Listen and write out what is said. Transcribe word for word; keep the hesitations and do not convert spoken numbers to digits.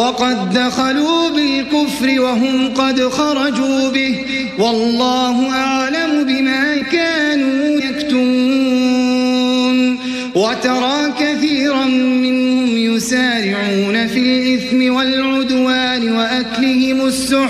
وقد دخلوا بالكفر وهم قد خرجوا به والله أعلم بما كانوا يكتمون وترى كثيرا منهم يسارعون في الإثم والعدوان وأكلهم السحت